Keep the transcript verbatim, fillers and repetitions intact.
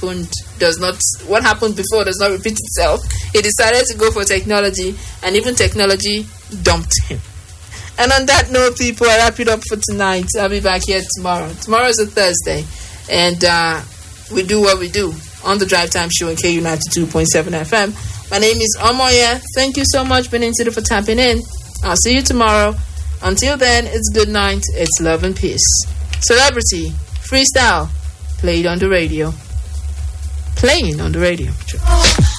happened does not, what happened before does not repeat itself. He decided to go for technology, and even technology dumped him. And on that note, people, I wrap it up for tonight. I'll be back here tomorrow. Tomorrow is a Thursday, and uh, we do what we do on the Drive Time Show on K U ninety-two point seven F M. My name is Omoye. Thank you so much, Benin City, for tapping in. I'll see you tomorrow. Until then, it's good night. It's love and peace. Celebrity, freestyle, played on the radio. Playing on the radio.